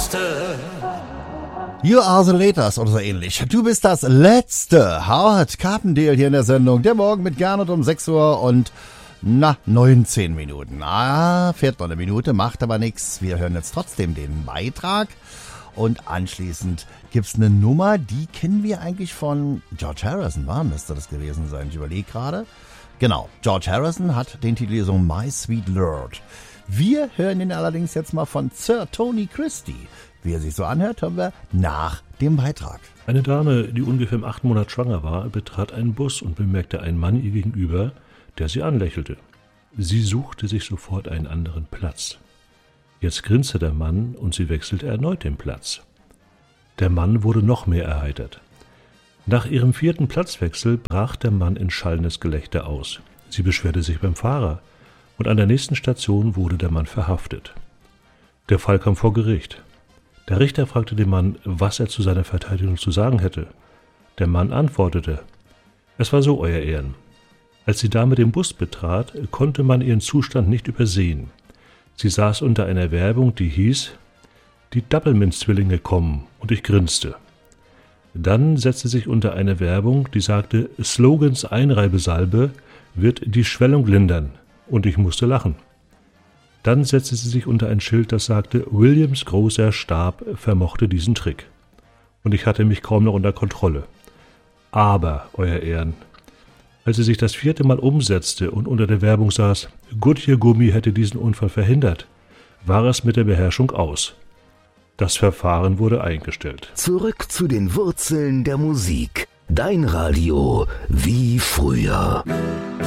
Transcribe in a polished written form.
You are the latest oder so ähnlich. Du bist das Letzte. Howard Carpendale hier in der Sendung. Der Morgen mit Gernot um 6 Uhr und 19 Minuten. Fährt noch eine Minute, macht aber nichts. Wir hören jetzt trotzdem den Beitrag. Und anschließend gibt's eine Nummer, die kennen wir eigentlich von George Harrison. Müsste das gewesen sein? Ich überlege gerade. Genau, George Harrison hat den Titel so My Sweet Lord. Wir hören ihn allerdings jetzt mal von Sir Tony Christie. Wie er sich so anhört, hören wir nach dem Beitrag. Eine Dame, die ungefähr im 8. Monat schwanger war, betrat einen Bus und bemerkte einen Mann ihr gegenüber, der sie anlächelte. Sie suchte sich sofort einen anderen Platz. Jetzt grinste der Mann und sie wechselte erneut den Platz. Der Mann wurde noch mehr erheitert. Nach ihrem 4. Platzwechsel brach der Mann in schallendes Gelächter aus. Sie beschwerte sich beim Fahrer und an der nächsten Station wurde der Mann verhaftet. Der Fall kam vor Gericht. Der Richter fragte den Mann, was er zu seiner Verteidigung zu sagen hätte. Der Mann antwortete: Es war so, Euer Ehren. Als die Dame den Bus betrat, konnte man ihren Zustand nicht übersehen. Sie saß unter einer Werbung, die hieß: Die Doublemint-Zwillinge kommen, und ich grinste. Dann setzte sich unter eine Werbung, die sagte: Slogans Einreibesalbe wird die Schwellung lindern, und ich musste lachen. Dann setzte sie sich unter ein Schild, das sagte: Williams großer Stab vermochte diesen Trick. Und ich hatte mich kaum noch unter Kontrolle. Aber, Euer Ehren, als sie sich das 4. Mal umsetzte und unter der Werbung saß, Goodyear-Gummi hätte diesen Unfall verhindert, war es mit der Beherrschung aus. Das Verfahren wurde eingestellt. Zurück zu den Wurzeln der Musik. Dein Radio wie früher.